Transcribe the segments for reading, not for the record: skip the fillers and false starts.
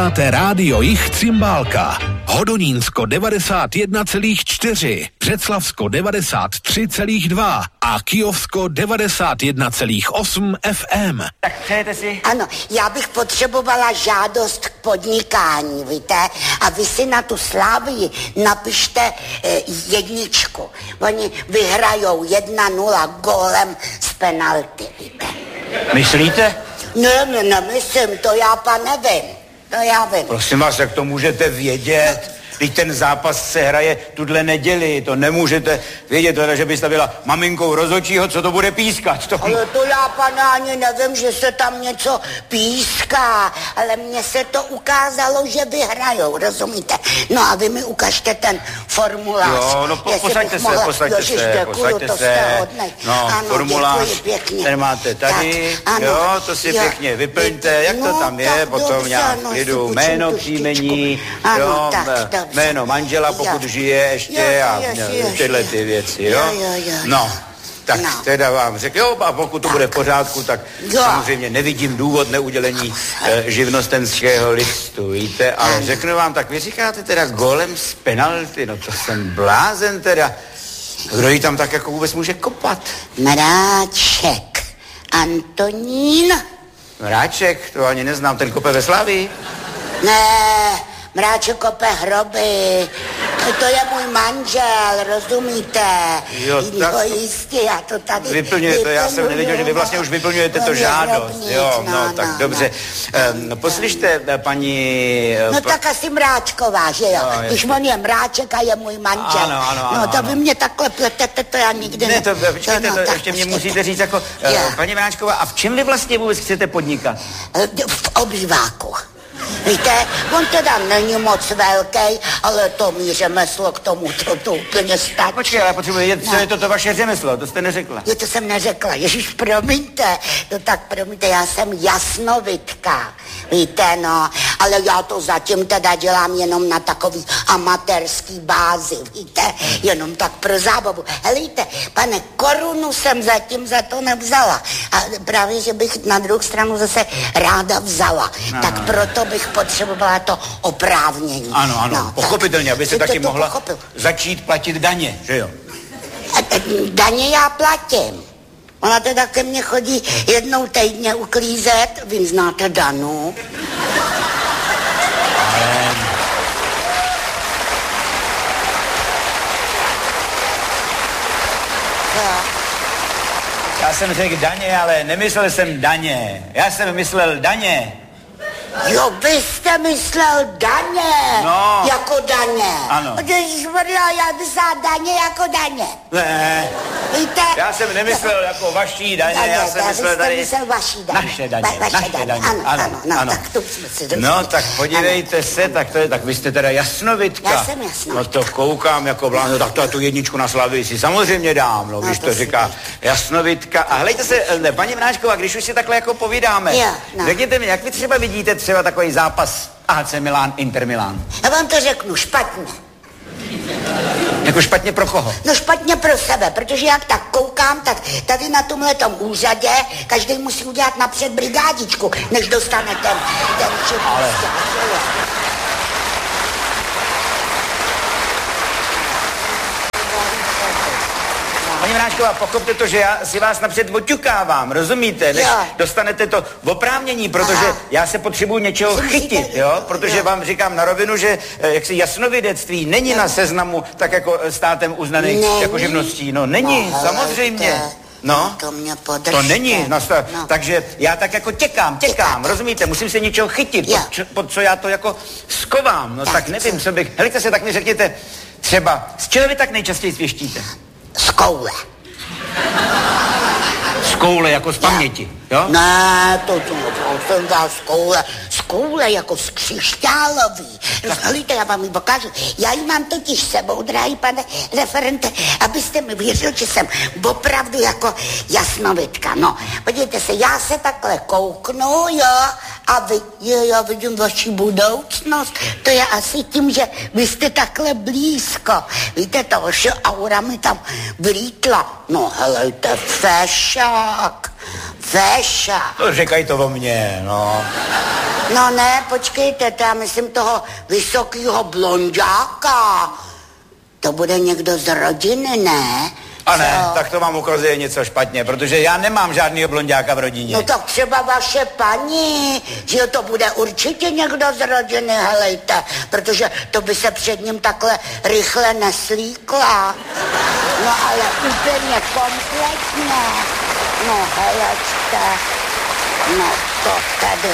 Máte rádio Jich Cymbálka, Hodonínsko 91,4, Břeclavsko 93,2 a Kyjovsko 91,8 FM. Tak přejete si? Ano, já bych potřebovala žádost k podnikání, víte? A vy si na tu Slávii napište jedničku. Oni vyhrajou 1-0 gólem z penalty, víte? Myslíte? Ne, nemyslím, to já pa nevím. To já vím. Prosím vás, jak to můžete vědět? Když ten zápas se hraje tuhle neděli, to nemůžete vědět, že byste byla maminkou rozhodčího, co to bude pískat. To... Ale to já, pane, ani nevím, že se tam něco píská, ale mně se to ukázalo, že vyhrajou, rozumíte? No a vy mi ukažte ten formulář. Jo, no posaďte se. No, ano, formulář, ten máte tady, tak, ano, jo, to si pěkně vyplňte, jak to tam je, potom nějak klidu, jméno, příjmení, jo, jméno manžela, pokud žije ještě a tyhle ty věci, jo? No, tak teda vám řekl, jo, a pokud to bude v pořádku, tak samozřejmě nevidím důvod neudělení živnostenského listu, víte, ale řeknu vám, tak vy říkáte teda golem z penalty, no to jsem blázen teda. Kdo jí tam tak jako vůbec může kopat? Mráček. Antonín? Mráček, to ani neznám, ten kope ve Slavii? Ne, Mráček kope hroby. To je můj manžel, rozumíte? Jo, tak... No jistě, já to tady... Vyplňujete, já jsem nevěděl, že vy vlastně už vyplňujete to žádost. Jo, no, tak dobře. No, poslyšte, paní... No tak asi Mráčková, že jo? No, když on je Mráček a je můj manžel. Ano, no to vy mě takle pletete, to já nikdy ne... Ne, počkejte, to ještě mě musíte říct jako... Paní Mráčková, a v čem vy vlastně vůbec chcete podnikat? V obýváku. Víte, on teda není moc velký, ale to mý řemeslo k tomu to úplně stačí. Počkej, ale potřebuji vědět, co je to vaše řemeslo, to jste neřekla. Jo, to jsem neřekla, ježiš, promiňte, no tak promiňte, já jsem jasnovidka, víte, no, ale já to zatím teda dělám jenom na takový amatérský bázi, víte, jenom tak pro zábavu. Helejte, pane, korunu jsem zatím za to nevzala a právě, že bych na druhou stranu zase ráda vzala, tak proto bych potřebovala to oprávnění. Ano, no, pochopitelně, aby se taky mohla začít platit daně, že jo? Daně já platím. Ona teda ke mně chodí jednou týdně uklízet, vy znáte Danu. Já jsem řekl daně, ale nemyslel jsem daně. Já jsem myslel daně. Jo, vy jste myslel daně, no. Jako daně. Ano. Ježišmarja, já myslel daně jako daně. Ne, víte? Já jsem nemyslel jako vaší daně, já jsem myslel tady... vaší daně. Naše daně. Ano, tak to jsme si dostali. No, tak podívejte se, tak vy jste teda jasnovidka. Já jsem jasnovidka. No to koukám jako bláno, tak to tu jedničku na Slavii si samozřejmě dám, no, když to říká jasnovidka. A hlejte se, paní Mráčková, když už si takhle jako povídáme, řekněte mi, jak vy třeba vidíte třeba takový zápas AC Milan, Inter Milan? Já vám to řeknu, špatně. Jako špatně pro koho? No špatně pro sebe, protože jak tak koukám, tak tady na tomhletom úřadě každý musí udělat napřed brigádičku, než dostane ten ale... Paní Mráčková, pochopte to, že já si vás napřed oťukávám, rozumíte? Než dostanete to oprávnění, protože já se potřebuji něčeho chytit, jo? Protože vám říkám na rovinu, že jaksi jasnovidectví není na seznamu tak jako státem uznaný jako živností. No není, samozřejmě. No, to není, takže já tak jako těkám, rozumíte, musím se něčeho chytit, pod co já to jako skovám, no tak nevím, co bych, helejte se, tak mi řekněte, třeba, z čeho vy tak nejčastěji svěštíte? Z koule. Z koule jako z paměti, jo? Ne, to jsem dal z koule jako z křišťálový. Rozhlíte, já vám ji pokážu. Já ji mám totiž sebou, drahý pane referente, abyste mi věřil, že jsem opravdu jako jasnovidka. No, podívejte se, já se takhle kouknu, jo, a vy, já vidím vaši budoucnost. To je asi tím, že vy jste takhle blízko. Víte, ta vaše aura mi tam vlítla. No, helejte, fešák. Féša. To říkají to o mně, no. No ne, počkejte, to já myslím toho vysokýho blonďáka. To bude někdo z rodiny, ne? A ne, tak to vám ukazuje něco špatně, protože já nemám žádnýho blonďáka v rodině. No tak třeba vaše paní, že to bude určitě někdo z rodiny, helejte, protože to by se před ním takhle rychle neslíkla. No ale úplně kompletně. No helečte, no to tady.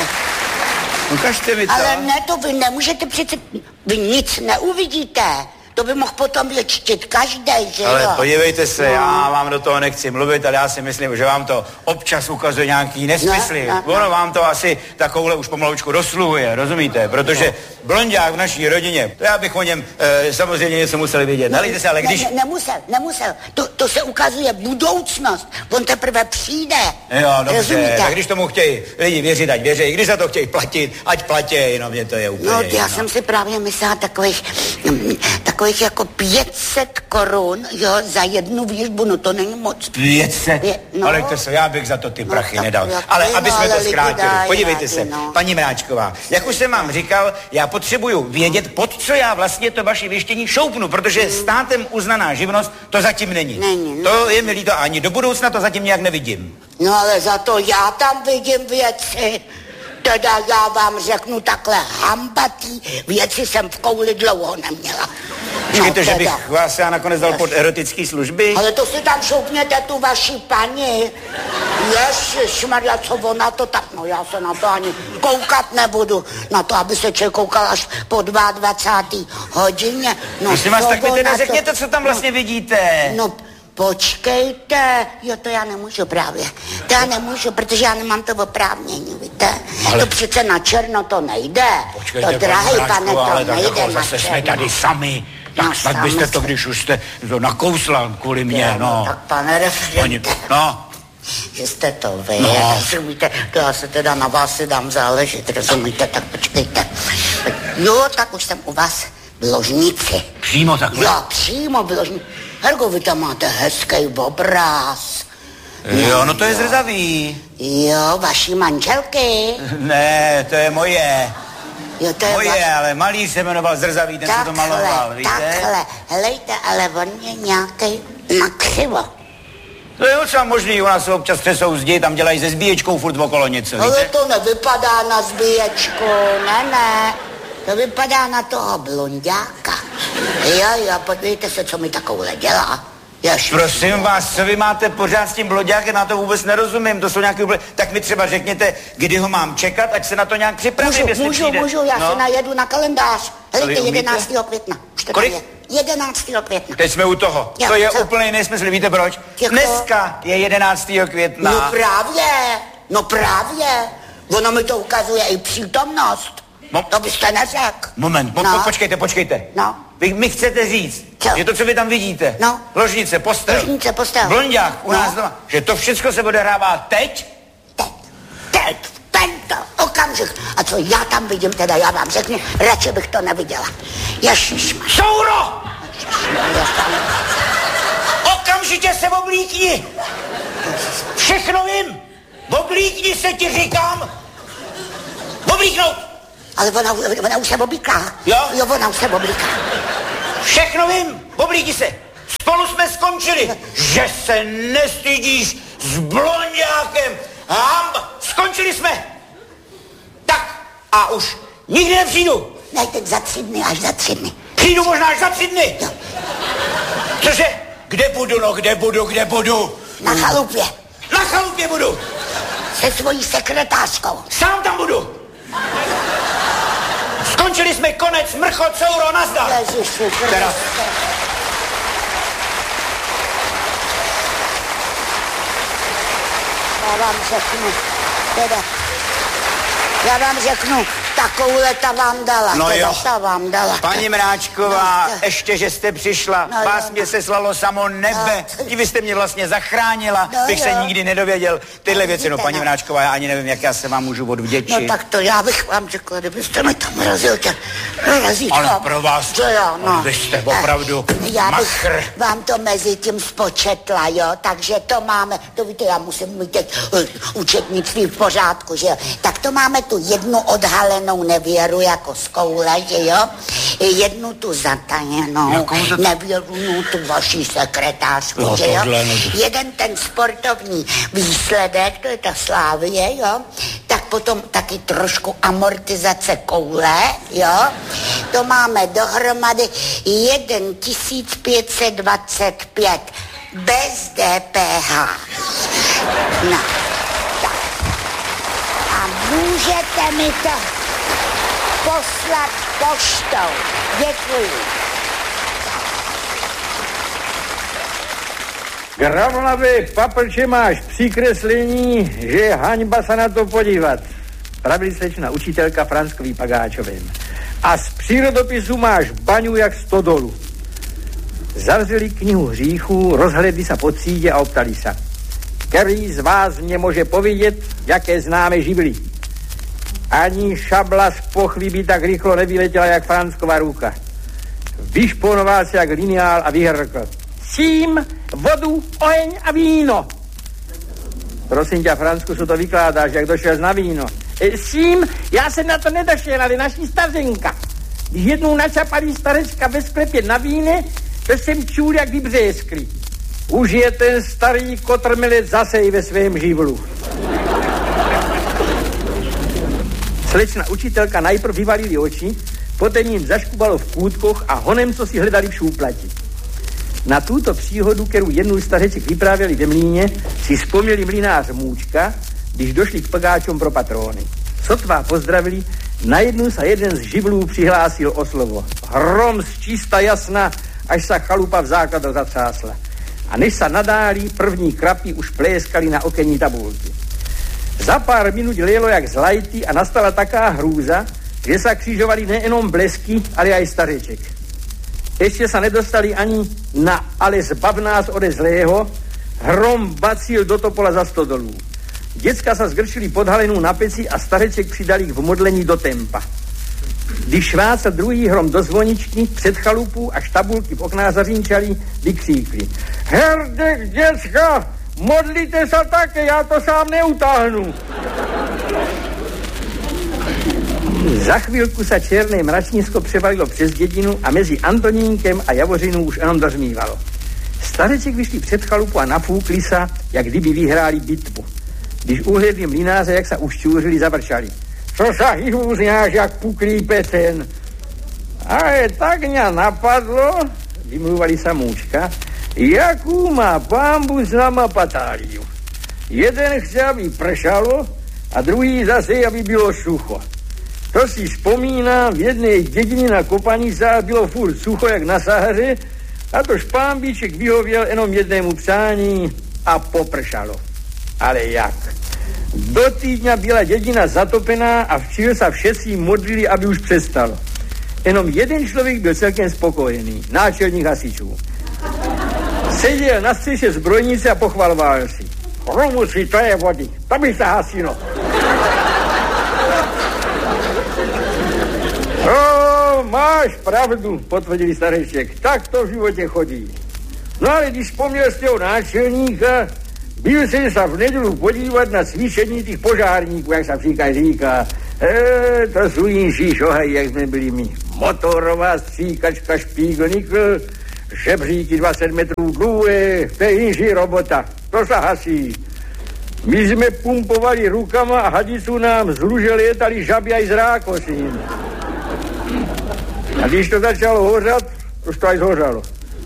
Ukažte mi to. Ale ne, to vy nemůžete přece, vy nic neuvidíte. To by mohl potom věčtit každej, že jo? Ale podívejte se, já vám do toho nechci mluvit, ale já si myslím, že vám to občas ukazuje nějaký nesmysly. Ono vám to asi takovouhle už pomalučku dosluhuje, rozumíte? Protože blonďák v naší rodině, to já bych o něm samozřejmě něco musel vědět. Nalejte se, ale když... Nemusel. To se ukazuje budoucnost. On teprve přijde. Jo, dobře, rozumíte? tak když tomu chtějí lidi věřit, ať věří. Když za to chtějí platit, ať platí, no mě to je úplně... No, já jsem si právě myslela takových jako 500 korun, jo, za jednu výžbu, no to není moc. 500? No. Ale to se, já bych za to ty prachy nedal. Ale aby jsme to zkrátili, podívejte se, paní Mráčková, jak už jsem vám říkal, já potřebuju vědět, pod co já vlastně to vaše věštění šoupnu, protože státem uznaná živnost to zatím není. To je mi líto, ani do budoucna to zatím nějak nevidím. No ale za to já tam vidím věci. Teda já vám řeknu takhle, hambatý věci jsem v kouli dlouho neměla. Počkejte, že bych vás já nakonec dal pod erotický služby? Ale to si tam šoupněte tu vaši paní. Ježišmarja, co ona to tak, no já se na to ani koukat nebudu. Na to, aby se člověk koukal až po 22. hodině. No, prosím vás, tak mi teda řekněte, co tam vlastně vidíte. No, počkejte, jo, to já nemůžu právě. To já nemůžu, protože já nemám to oprávnění, víte? Ale... To přece na černo to nejde. Počkejte, to drahý pane, to nejde na zase jsme tady sami. Tak snad byste to, když už jste to nakousla kvůli mě, no. Tak pane referente, že jste to vy, rozumíte, to já se teda na vás si dám záležet, rozumíte, tak počkejte. Jo, tak už jsem u vás v ložnici. Přímo takhle? Jo, přímo v ložnici. Hergo, vy tam máte hezký obraz. Jo, no to je zrzavý. Jo, vaší manželky. Ne, to je moje. Jo, to je moje, ale malý se jmenoval Zrzavý, ten se to maloval, víte? Takhle, helejte, ale on je nějakej nakřivo. To je docela možný, u nás se občas třesou zdi, tam dělají se zbíječkou furt okolo něco, víte? Ale to nevypadá na zbíječku, ne. To vypadá na toho blonďáka. Jo, podívejte se, co mi takovouhle dělá. Prosím vás, co vy máte pořád s tím blonďákem, na to vůbec nerozumím, to jsou nějaký úplně... Tak mi třeba řekněte, kdy ho mám čekat, ať se na to nějak připravím, jestli přijde. Můžu, já se najedu na kalendář. Helejte, 11. května. Kolik? 11. května. Teď jsme u toho. Jo, to je úplně nesmysl, víte proč? Dneska je 11. května. No právě. Ono mi to ukazuje i přítomnost. To byste neřekl. Moment, počkejte. No. Vy mi chcete říct, že to, co vy tam vidíte, ložnice, postel, blonďák u nás doma, že to všechno se odehrává teď? Teď, tento okamžik. A co já tam vidím, teda já vám řeknu, radši bych to neviděla. Ježišmarja. Souro! Okamžitě se oblíkni! Všechno vím! Oblíkni se, ti říkám! Oblíknout! Ale ona už se oblíká. Jo, ona už se oblíká. Všechno vím, oblíkni se. Spolu jsme skončili. Že se nestydíš s blonďákem. Skončili jsme. Tak a už nikdy nepřijdu. Ne, teď za 3 dny, až za 3 dny. Přijdu možná až za 3 dny. Jo. Cože? Kde budu? Na chalupě. Na chalupě budu. Se svojí sekretářkou. Sám tam budu. Skončili jsme, konec, mrchot, souro, nazdar. Ježiši, Já vám řeknu, Takovouhle ta vám dala. No jo. Ta vám dala. Paní Mráčková, ještě, že jste přišla, vás mě seslalo samo nebe. I vy jste mě vlastně zachránila, bych se nikdy nedověděl. Tyhle věci, no paní Mráčková, já ani nevím, jak já se vám můžu odvděčit. No tak to já bych vám řekla, kdybyste mi tam razil tě razítko. Ale pro vás, vy jste opravdu já bych vám to mezi tím spočetla, jo, takže to máme, to víte, já musím mít teď účetnictví v pořádku, že jo. Tak to máme tu jednu odhalenou nevěru jako z koule, že jo, jednu tu zatajenou nevěru, tu vaší sekretářku, no, že jo, jeden ten sportovní výsledek, to je ta Slávie, jo, tak potom taky trošku amortizace koule, jo, to máme dohromady 1525 bez DPH. No, tak. A můžete mi to poslat poštou. Děkuji. Gravlavy, paplče, máš přikreslení, že je hanba se na to podívat. Pravili slečna učitelka Franskový Pagáčovým. A z přírodopisu máš baňu jak stodolu. Zavřeli knihu hříchů, rozhledli se po třídě a optali se. Který z vás mě může povědět, jaké známe živly? Ani šabla z pochvy by tak rychlo nevyletěla, jak Fransková ruka. Vyšponoval se jak lineál a vyhrkl. Sím, vodu, oheň a víno. Prosím tě, Fransku, co to vykládáš, jak došel na víno? Sím, já jsem na to nedošel, ale naší stařenka. Když jednou načapali starečka ve sklepě na víne, to jsem čul, jak vybřeskli. Už je ten starý kotrmelec zase i ve svém živlu. Slečna učitelka najprv vyvalili oči, potom jim zaškubalo v kůtkoch a honem, co si hledali v šúplati. Na tuto příhodu, kterou jednou stareček vyprávěli ve mlíně, si vzpomněli mlynář Můčka, když došli k Pagáčům pro patrony. Sotva pozdravili, najednou se jeden z živlů přihlásil o slovo. Hrom z čista jasna, až se chalupa v základu zatřásla. A než se nadáli, první krapy už pléskali na okenní tabulky. Za pár minut lélo jak z lajty a nastala taká hrůza, že se křižovali nejenom blesky, ale aj stareček. Ještě se nedostali ani na ale zbav nás ode zlého, hrom bacil do topola za stodolů. Děcka se zgrčili pod halenu na peci a stareček přidali k vmodlení do tempa. Když švácel druhý hrom do zvoničky, před chalupu a tabulky v oknách zařínčali, vykříkli. Herdek, děcka, modlite se také, já to sám neutáhnu. Za chvilku se černé mračnísko převalilo přes dědinu a mezi Antonínkem a Javořinou už jenom dořmívalo. Stareček vyšli před chalupu a napůkli se, jak kdyby vyhráli bitvu. Když uhledli mlynáře, jak se ušťůřili, zavrčali. Co se hýhůzňáš, jak puklý pecen? Ale tak mě napadlo, vymluvali Samůčka, jakou má Pán s náma patáliu. Jeden chce, aby pršalo a druhý zase, aby bylo sucho. To si vzpomíná, v jedné dědině na Kopanicách bylo furt sucho jak na Sahaře a tož Pán Bíček vyhověl jenom jednému přání a popršalo. Ale jak? Do týdňa byla dědina zatopená a včil se všetci modlili, aby už přestalo. Jenom jeden člověk byl celkem spokojený, náčelník hasičů. Seděl na střeše zbrojnice a pochvaloval si. Romuci, to je vody, to by se hasilo. No, máš pravdu, potvrdili stareček, tak to v životě chodí. No ale když vzpomněl z toho náčelníka, byl jsem se v nedělu podívat na cvičení těch požárníků, jak se příklad říká. To jsou jinší šohají, jak jsme byli my. Motorová stříkačka špíglníkl, žebříky 20 metrů dlouhé, to je jinší robota, to se hasí. My jsme pumpovali rukama a hadicu nám z luže létali žaby aj z rákosín. A když to začalo hořat, už to aj zhořalo.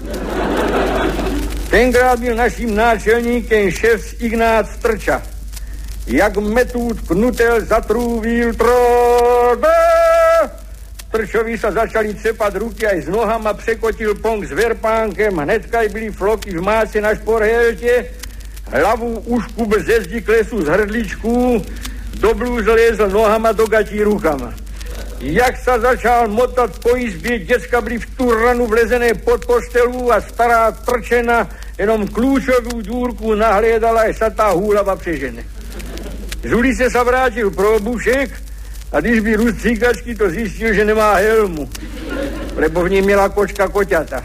Tenkrát byl naším náčelníkem šéf Ignác Trča. Jak metůd knutel zatrůvil trode. Trčovi se začali třepat ruky aj s nohama, překotil pong s verpánkem, hnedkaj byly floky v máce na šporheltě, hlavu uškubl ze zdi klesu z hrdličků, do blůz lézl nohama do gatí rukama. Jak sa začal motať po izbě, děcka byli v tu ranu vlezené pod postelu a stará trčena jenom kľúčovú dúrku nahliadala, až sa tá húlava přežene. Z ulice sa vrátil Probušek a když by Rus Cíkačky, to zistil, že nemá helmu, lebo v ní měla kočka koťata.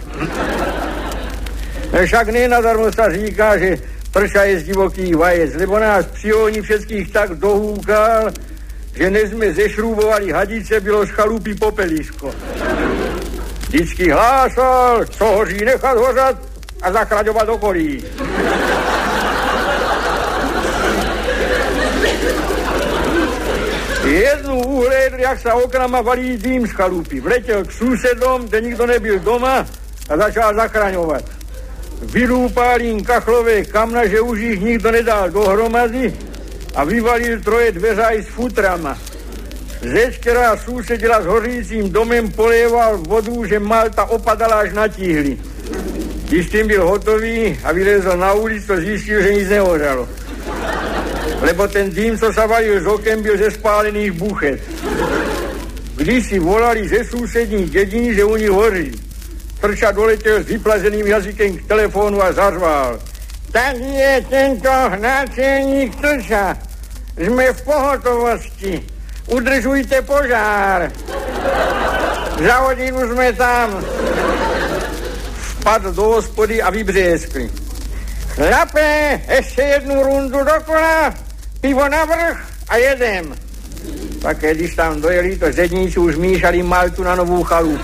Však nenadarmo sa říká, že Trča je z divokých vajec, lebo nás při ohni všetkých tak dohúkal, že než sme zešrúbovali hadice, bylo z chalupy popelisko. Vždycky hlásal, co hoří nechat hořat a zachraňovat okolí. Jednu uhlédl, jak sa okrama valí dým z chalupy. Vletěl k susedom, kde nikdo nebyl doma a začal zachraňovat. Vylúpal jim kachlové kamna, že už jich nikdo nedal dohromady a vyvalil troje dveřaj s futrama. Zeď, která sousedila s hořícím domem, poléval vodu, že Malta opadala až na tíhly. Když tím byl hotový a vylezl na ulici, to zjistil, že nic nehořelo. Lebo ten dým, co sa valil z okem, byl ze spálených buchet. Když si volali ze sousedních dědin, že u nich hoří. Trča doletěl s vyplazeným jazykem k telefonu a zařval. Tady je tento náčelník Trča. Jsme v pohotovosti. Udržujte požár. Za hodinu jsme tam. Vpadl do hospody a vybřeskli. Chlape, ještě jednu rundu dokola, pivo navrch a jedem. Tak když tam dojeli, to zedníci už míšali Maltu na novou chalupu.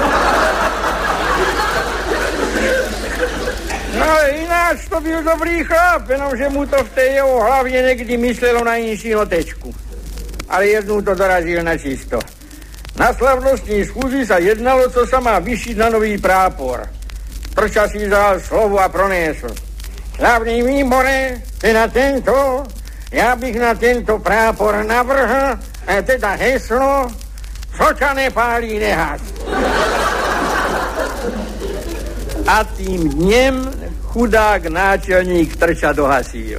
No ale ináč to byl dobrý chlap, jenomže mu to v té jeho hlavě někdy myslelo na jinší notečku. Ale jednou to dorazil na čisto. Na slavnostní schůzi sa jednalo, co sa má vyšiť na nový prápor. Trča si vzal slovo a pronésl. Hlavný výbore, na tento, já bych na tento prápor navrhl, teda heslo, Soča nepálí nehas. A tým dněm chudák náčelník Trča dohasil.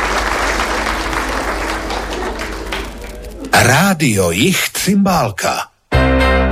Rádio Jich Cymbálka.